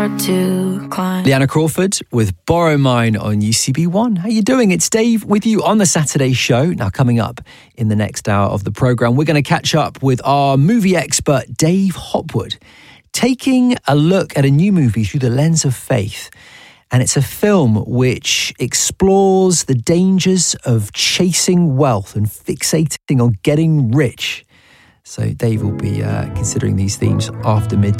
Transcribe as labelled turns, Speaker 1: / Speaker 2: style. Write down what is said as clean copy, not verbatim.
Speaker 1: to climb.
Speaker 2: Leanna Crawford with Borrow Mine on UCB1. How you doing? It's Dave with you on the Saturday show. Now, coming up in the next hour of the programme, we're going to catch up with our movie expert, Dave Hopwood, taking a look at a new movie through the lens of faith. And it's a film which explores the dangers of chasing wealth and fixating on getting rich. So Dave will be considering these themes after midday.